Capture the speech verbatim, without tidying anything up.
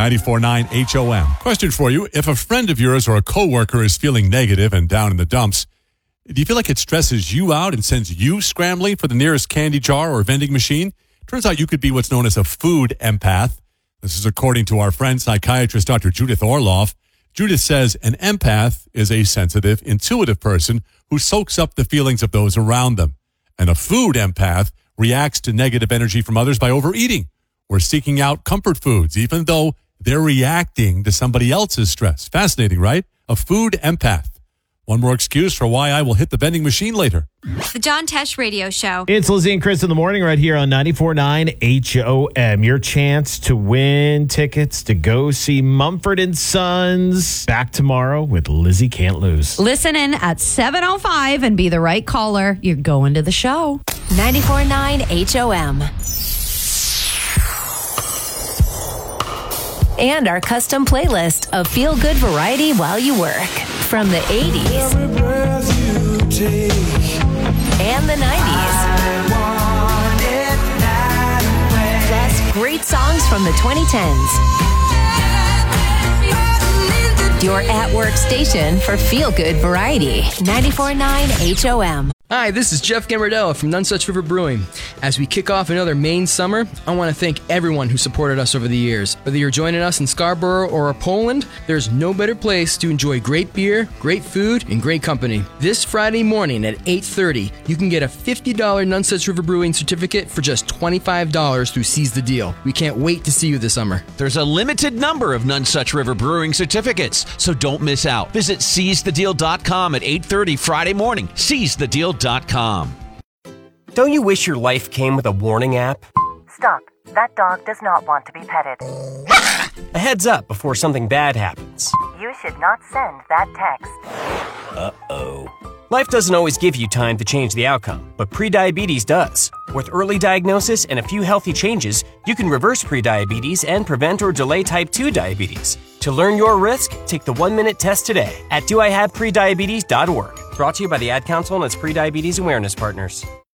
ninety-four point nine H O M. Question for you. If a friend of yours or a coworker is feeling negative and down in the dumps, do you feel like it stresses you out and sends you scrambling for the nearest candy jar or vending machine? Turns out you could be what's known as a food empath. This is according to our friend psychiatrist Doctor Judith Orloff. Judith says an empath is a sensitive, intuitive person who soaks up the feelings of those around them. And a food empath reacts to negative energy from others by overeating or seeking out comfort foods, even though they're reacting to somebody else's stress. Fascinating, right? A food empath. One more excuse for why I will hit the vending machine later. The John Tesh Radio Show. It's Lizzie and Chris in the morning right here on ninety-four point nine H O M. Your chance to win tickets to go see Mumford and Sons. Back tomorrow with Lizzie Can't Lose. Listen in at seven oh five and be the right caller. You're going to the show. ninety-four point nine H O M. And our custom playlist of feel-good variety while you work. From the eighties and the nineties. Plus, great songs from the twenty tens. Your at-work station for feel-good variety. ninety-four point nine H O M. Hi, this is Jeff Gambardella from Nonsuch River Brewing. As we kick off another Maine summer, I want to thank everyone who supported us over the years. Whether you're joining us in Scarborough or Poland, there's no better place to enjoy great beer, great food, and great company. This Friday morning at eight thirty, you can get a fifty dollars Nonsuch River Brewing certificate for just twenty-five dollars through Seize the Deal. We can't wait to see you this summer. There's a limited number of Nonsuch River Brewing certificates, so don't miss out. Visit seize the deal dot com at eight thirty Friday morning. seize the deal dot com. Don't you wish your life came with a warning app? Stop. That dog does not want to be petted. A heads up before something bad happens. You should not send that text. Uh-oh. Life doesn't always give you time to change the outcome, but prediabetes does. With early diagnosis and a few healthy changes, you can reverse prediabetes and prevent or delay type two diabetes. To learn your risk, take the one-minute test today at do I have prediabetes dot org. Brought to you by the Ad Council and its prediabetes awareness partners.